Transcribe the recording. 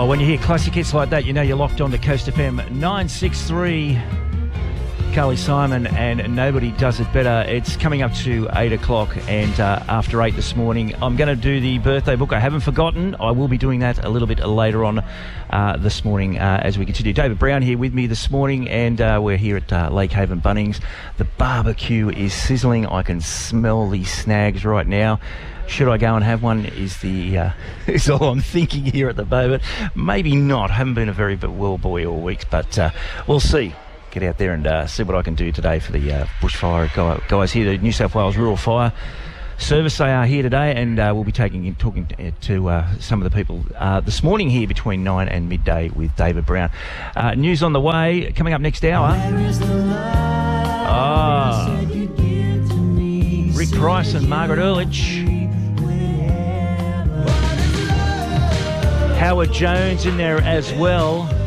Oh, when you hear classic hits like that, you know you're locked on to Coast FM 963. Carly Simon and Nobody Does It Better. It's coming up to 8 o'clock, and after 8 this morning, I'm going to do the birthday book. I haven't forgotten. I will be doing that a little bit later on this morning as we continue. David Brown here with me this morning, and we're here at Lake Haven Bunnings. The barbecue is sizzling. I can smell the snags right now. Should I go and have one is all I'm thinking here at the moment. Maybe not. I haven't been a very well boy all week, but we'll see. Get out there and see what I can do today for the bushfire guys here, the New South Wales Rural Fire Service. They are here today, and we'll be talking to some of the people this morning here between 9 and midday with David Brown. News on the way, coming up next hour. Rick Price and Margaret Ehrlich. Howard Jones in there as well.